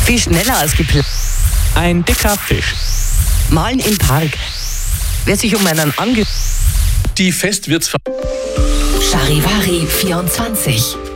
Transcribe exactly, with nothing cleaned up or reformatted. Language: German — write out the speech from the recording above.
Viel schneller als geplant. Ein dicker Fisch. Malen im Park. Wer sich um einen ange... Die Festwirtsfamilie. Charivari vierundzwanzig.